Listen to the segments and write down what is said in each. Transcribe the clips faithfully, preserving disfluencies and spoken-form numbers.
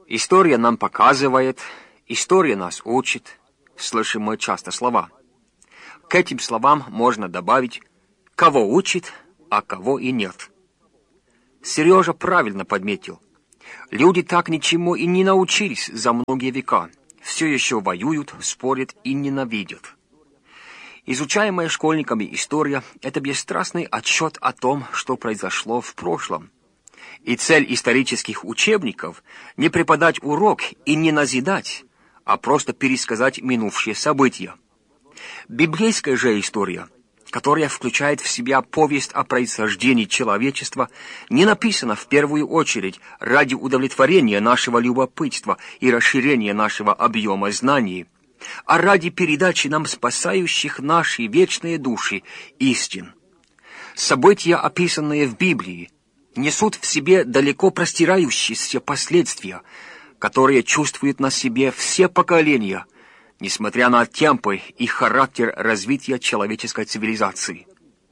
История нам показывает, история нас учит, слышим мы часто слова. К этим словам можно добавить, кого учит, а кого и нет. Сережа правильно подметил. Люди так ничему и не научились за многие века. Все еще воюют, спорят и ненавидят. Изучаемая школьниками история – это бесстрастный отчет о том, что произошло в прошлом. И цель исторических учебников – не преподать урок и не назидать, а просто пересказать минувшие события. Библейская же история, которая включает в себя повесть о происхождении человечества, не написана в первую очередь ради удовлетворения нашего любопытства и расширения нашего объема знаний, а ради передачи нам спасающих наши вечные души истин. События, описанные в Библии, несут в себе далеко простирающиеся последствия, которые чувствуют на себе все поколения, несмотря на темпы и характер развития человеческой цивилизации.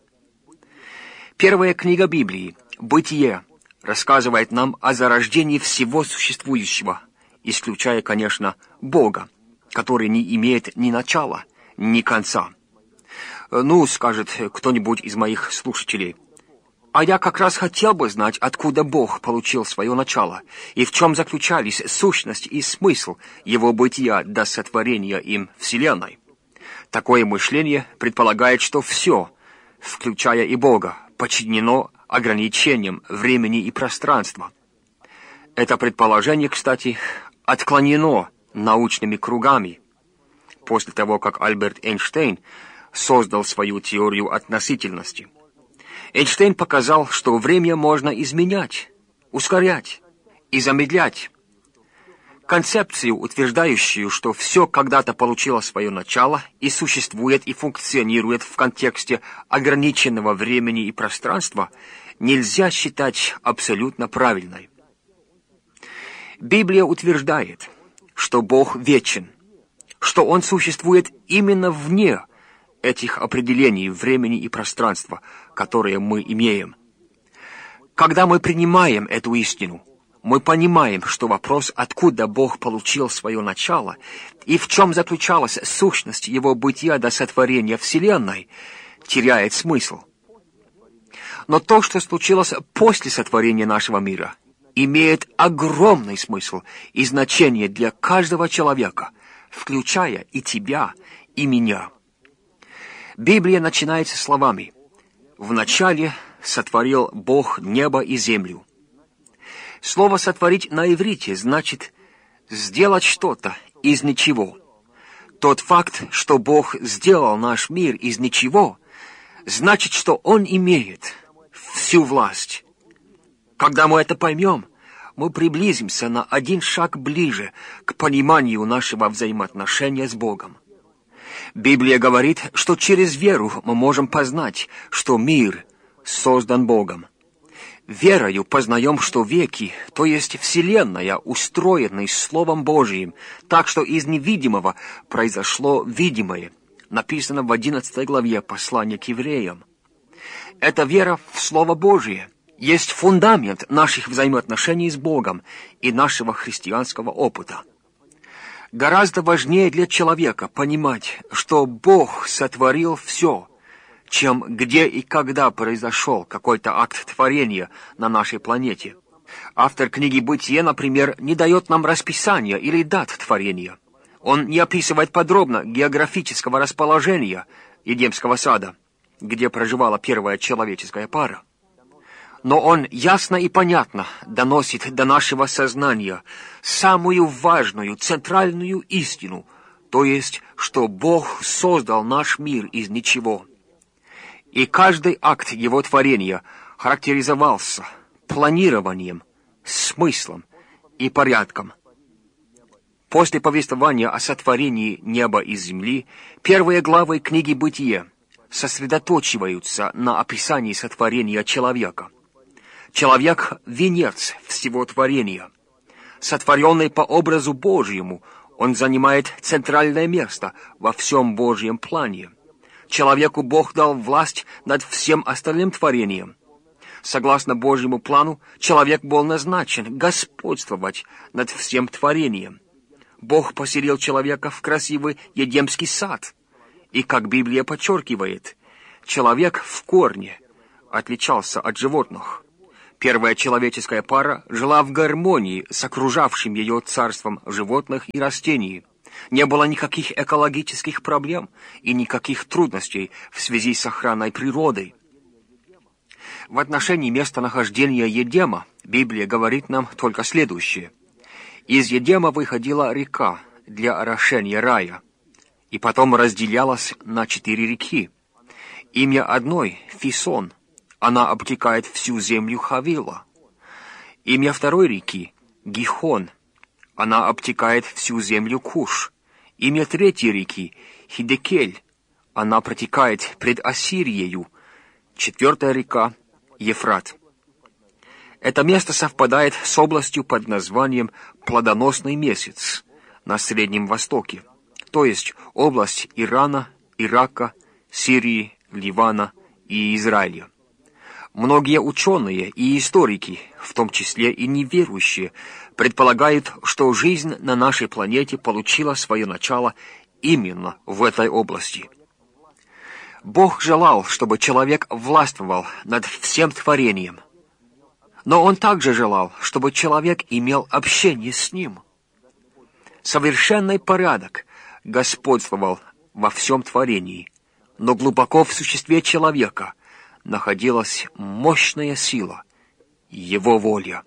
Первая книга Библии, «Бытие», рассказывает нам о зарождении всего существующего, исключая, конечно, Бога, который не имеет ни начала, ни конца. Ну, скажет кто-нибудь из моих слушателей, а я как раз хотел бы знать, откуда Бог получил свое начало, и в чем заключались сущность и смысл его бытия до сотворения им Вселенной. Такое мышление предполагает, что все, включая и Бога, подчинено ограничениям времени и пространства. Это предположение, кстати, отклонено научными кругами после того, как Альберт Эйнштейн создал свою теорию относительности. Эйнштейн показал, что время можно изменять, ускорять и замедлять. Концепцию, утверждающую, что все когда-то получило свое начало и существует и функционирует в контексте ограниченного времени и пространства, нельзя считать абсолютно правильной. Библия утверждает, что Бог вечен, что Он существует именно вне этих определений времени и пространства, которые мы имеем. Когда мы принимаем эту истину, мы понимаем, что вопрос, откуда Бог получил свое начало и в чем заключалась сущность Его бытия до сотворения Вселенной, теряет смысл. Но то, что случилось после сотворения нашего мира, имеет огромный смысл и значение для каждого человека, включая и тебя, и меня. Библия начинается словами: «Вначале сотворил Бог небо и землю». Слово «сотворить» на иврите значит «сделать что-то из ничего». Тот факт, что Бог сделал наш мир из ничего, значит, что Он имеет всю власть. Когда мы это поймем, мы приблизимся на один шаг ближе к пониманию нашего взаимоотношения с Богом. Библия говорит, что через веру мы можем познать, что мир создан Богом. Верою познаем, что веки, то есть Вселенная, устроены Словом Божиим, так что из невидимого произошло видимое, написано в одиннадцатой главе послания к евреям. Эта вера в Слово Божие есть фундамент наших взаимоотношений с Богом и нашего христианского опыта. Гораздо важнее для человека понимать, что Бог сотворил все, чем где и когда произошел какой-то акт творения на нашей планете. Автор книги «Бытие», например, не дает нам расписания или дат творения. Он не описывает подробно географического расположения Едемского сада, где проживала первая человеческая пара. Но он ясно и понятно доносит до нашего сознания самую важную, центральную истину, то есть, что Бог создал наш мир из ничего. И каждый акт Его творения характеризовался планированием, смыслом и порядком. После повествования о сотворении неба и земли, первые главы книги «Бытие» сосредоточиваются на описании сотворения человека. Человек — венец всего творения. Сотворенный по образу Божьему, он занимает центральное место во всем Божьем плане. Человеку Бог дал власть над всем остальным творением. Согласно Божьему плану, человек был назначен господствовать над всем творением. Бог поселил человека в красивый Едемский сад. И, как Библия подчеркивает, человек в корне отличался от животных. Первая человеческая пара жила в гармонии с окружавшим ее царством животных и растений. Не было никаких экологических проблем и никаких трудностей в связи с охраной природы. В отношении местонахождения Едема Библия говорит нам только следующее. Из Едема выходила река для орошения рая, и потом разделялась на четыре реки. Имя одной — Фисон, она обтекает всю землю Хавила. Имя второй реки — Гихон, она обтекает всю землю Куш. Имя третьей реки — Хидекель, она протекает пред Ассириею. Четвертая река — Ефрат. Это место совпадает с областью под названием «Плодоносный месяц» на Среднем Востоке, то есть область Ирана, Ирака, Сирии, Ливана и Израиля. Многие ученые и историки, в том числе и неверующие, предполагают, что жизнь на нашей планете получила свое начало именно в этой области. Бог желал, чтобы человек властвовал над всем творением, но Он также желал, чтобы человек имел общение с Ним. Совершенный порядок господствовал во всем творении, но глубоко в существе человека находилась мощная сила, его воля.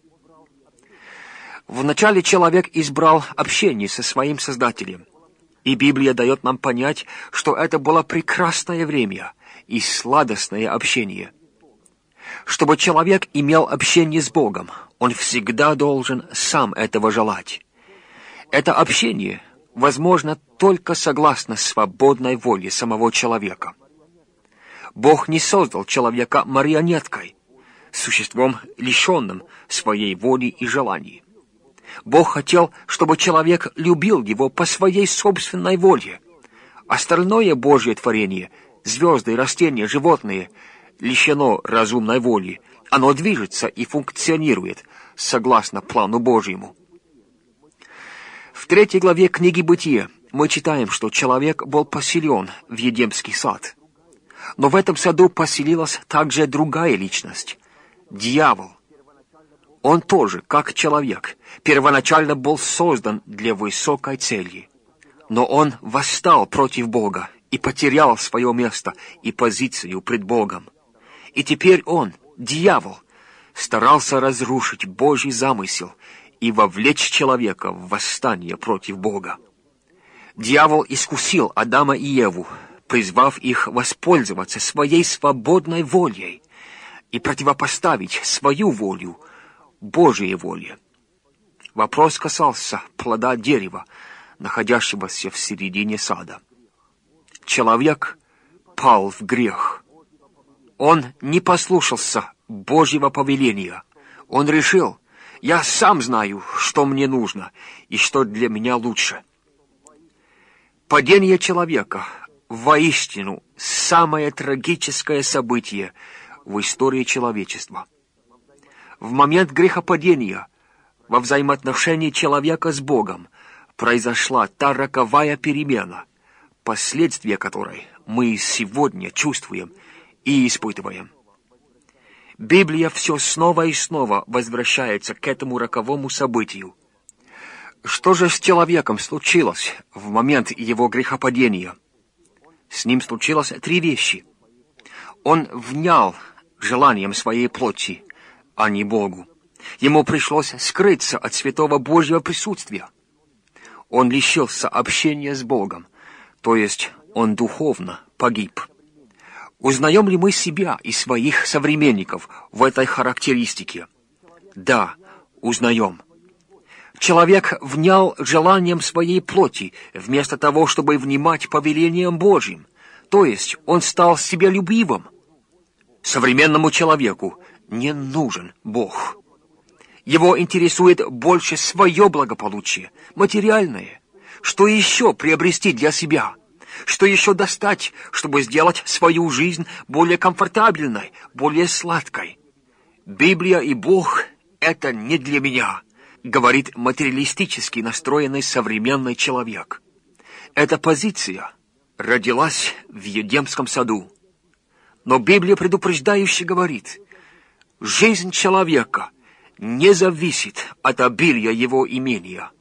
Вначале человек избрал общение со своим Создателем, и Библия дает нам понять, что это было прекрасное время и сладостное общение. Чтобы человек имел общение с Богом, он всегда должен сам этого желать. Это общение возможно только согласно свободной воле самого человека. Бог не создал человека марионеткой, существом, лишенным своей воли и желаний. Бог хотел, чтобы человек любил его по своей собственной воле. Остальное Божье творение, звезды, растения, животные, лишено разумной воли. Оно движется и функционирует согласно плану Божьему. В третьей главе книги Бытия мы читаем, что человек был поселен в Едемский сад. Но в этом саду поселилась также другая личность — дьявол. Он тоже, как человек, первоначально был создан для высокой цели. Но он восстал против Бога и потерял свое место и позицию пред Богом. И теперь он, дьявол, старался разрушить Божий замысел и вовлечь человека в восстание против Бога. Дьявол искусил Адама и Еву, призвав их воспользоваться своей свободной волей и противопоставить свою волю Божьей воле. Вопрос касался плода дерева, находящегося в середине сада. Человек пал в грех. Он не послушался Божьего повеления. Он решил: «Я сам знаю, что мне нужно и что для меня лучше». Падение человека воистину самое трагическое событие в истории человечества. В момент грехопадения во взаимоотношении человека с Богом произошла та роковая перемена, последствия которой мы сегодня чувствуем и испытываем. Библия все снова и снова возвращается к этому роковому событию. Что же с человеком случилось в момент его грехопадения? С ним случилось три вещи. Он внял желанием своей плоти, а не Богу. Ему пришлось скрыться от святого Божьего присутствия. Он лишился общения с Богом, то есть он духовно погиб. Узнаем ли мы себя и своих современников в этой характеристике? Да, узнаем. Человек внял желанием своей плоти, вместо того, чтобы внимать повелениям Божьим, то есть он стал себялюбивым. Современному человеку не нужен Бог. Его интересует больше свое благополучие, материальное. Что еще приобрести для себя? Что еще достать, чтобы сделать свою жизнь более комфортабельной, более сладкой? Библия и Бог — это не для меня, говорит материалистически настроенный современный человек. Эта позиция родилась в Едемском саду. Но Библия предупреждающе говорит, жизнь человека не зависит от обилия его имения.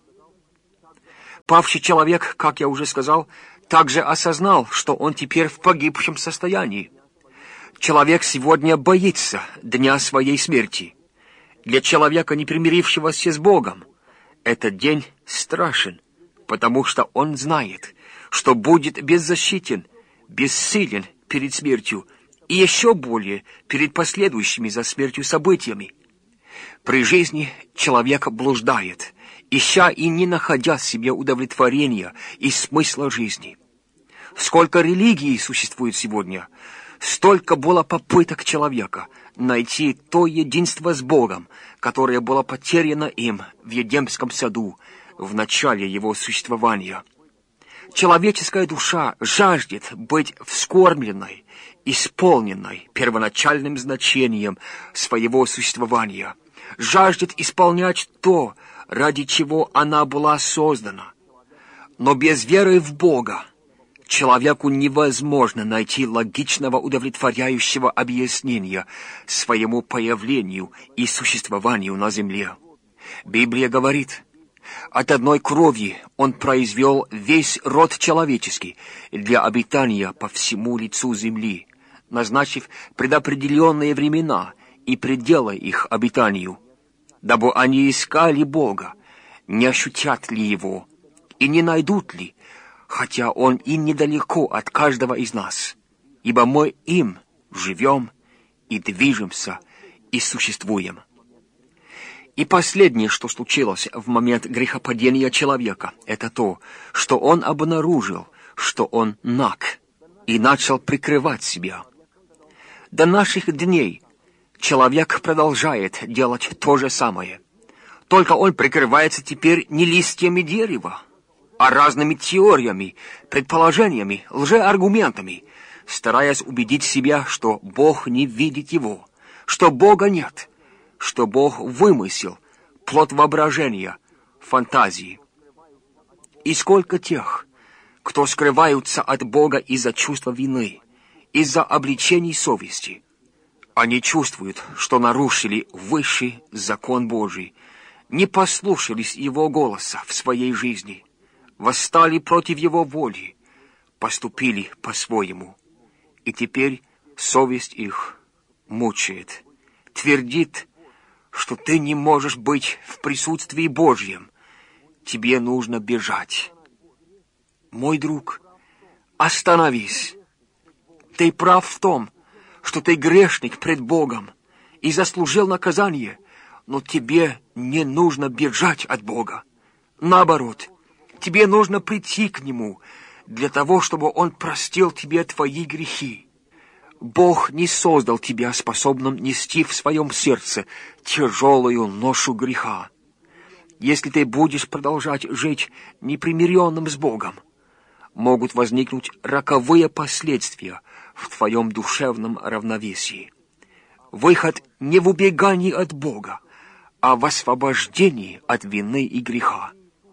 Павший человек, как я уже сказал, также осознал, что он теперь в погибшем состоянии. Человек сегодня боится дня своей смерти. Для человека, не примирившегося с Богом, этот день страшен, потому что он знает, что будет беззащитен, бессилен перед смертью и еще более перед последующими за смертью событиями. При жизни человек блуждает, ища и не находя себе удовлетворения и смысла жизни. Сколько религий существует сегодня, столько было попыток человека найти то единство с Богом, которое было потеряно им в Едемском саду в начале его существования. Человеческая душа жаждет быть вскормленной, исполненной первоначальным значением своего существования, жаждет исполнять то, ради чего она была создана. Но без веры в Бога человеку невозможно найти логичного удовлетворяющего объяснения своему появлению и существованию на земле. Библия говорит, от одной крови он произвел весь род человеческий для обитания по всему лицу земли, назначив предопределенные времена и пределы их обитанию, дабы они искали Бога, не ощутят ли Его и не найдут ли, хотя Он и недалеко от каждого из нас, ибо мы им живем и движемся и существуем. И последнее, что случилось в момент грехопадения человека, это то, что он обнаружил, что он наг, и начал прикрывать себя. До наших дней человек продолжает делать то же самое. Только он прикрывается теперь не листьями дерева, а разными теориями, предположениями, лжеаргументами, стараясь убедить себя, что Бог не видит его, что Бога нет, что Бог вымысел, плод воображения, фантазии. И сколько тех, кто скрываются от Бога из-за чувства вины, из-за обличений совести. Они чувствуют, что нарушили высший закон Божий, не послушались Его голоса в своей жизни, восстали против Его воли, поступили по-своему. И теперь совесть их мучает, твердит, что ты не можешь быть в присутствии Божьем, тебе нужно бежать. Мой друг, остановись. Ты прав в том, что ты грешник пред Богом и заслужил наказание, но тебе не нужно бежать от Бога. Наоборот, тебе нужно прийти к Нему для того, чтобы Он простил тебе твои грехи. Бог не создал тебя способным нести в своем сердце тяжелую ношу греха. Если ты будешь продолжать жить непримиренным с Богом, могут возникнуть роковые последствия в твоем душевном равновесии. Выход не в убегании от Бога, а в освобождении от вины и греха.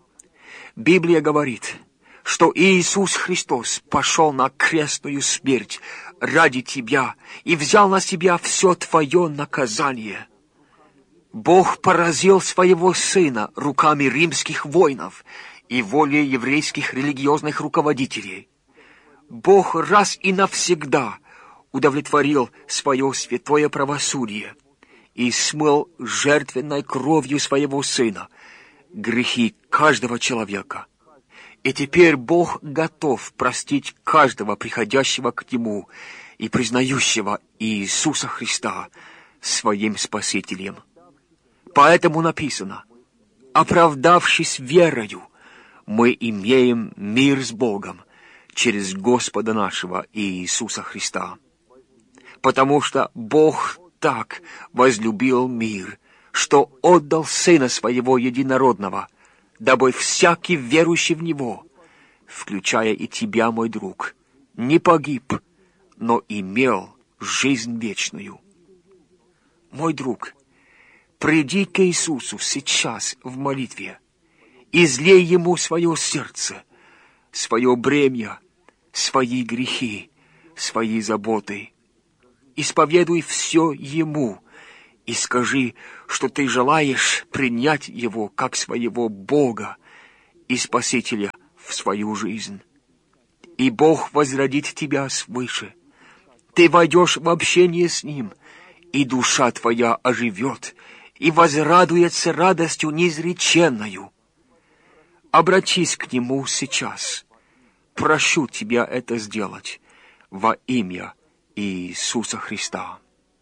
Библия говорит, что Иисус Христос пошел на крестную смерть ради тебя и взял на себя все твое наказание. Бог поразил своего Сына руками римских воинов и волей еврейских религиозных руководителей. Бог раз и навсегда удовлетворил свое святое правосудие и смыл жертвенной кровью своего Сына грехи каждого человека. И теперь Бог готов простить каждого приходящего к Нему и признающего Иисуса Христа своим Спасителем. Поэтому написано, оправдавшись верою, мы имеем мир с Богом через Господа нашего Иисуса Христа. Потому что Бог так возлюбил мир, что отдал Сына Своего Единородного, дабы всякий верующий в Него, включая и тебя, мой друг, не погиб, но имел жизнь вечную. Мой друг, приди к Иисусу сейчас в молитве, излей Ему свое сердце, свое бремя, свои грехи, свои заботы. Исповедуй все Ему и скажи, что ты желаешь принять Его как своего Бога и Спасителя в свою жизнь. И Бог возродит тебя свыше. Ты войдешь в общение с Ним, и душа твоя оживет, и возрадуется радостью неизреченною. Обратись к Нему сейчас. Прошу тебя это сделать во имя Иисуса Христа.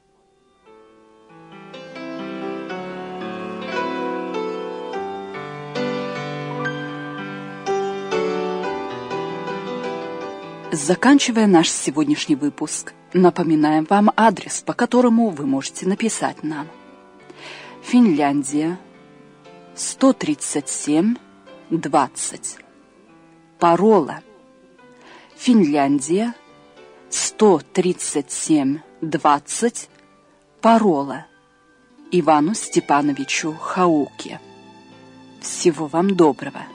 Заканчивая наш сегодняшний выпуск, напоминаем вам адрес, по которому вы можете написать нам. Финляндия, сто тридцать семь, двадцать. Парола. Финляндия, сто тридцать семь, двадцать. Парола. Ивану Степановичу Хауке. Всего вам доброго.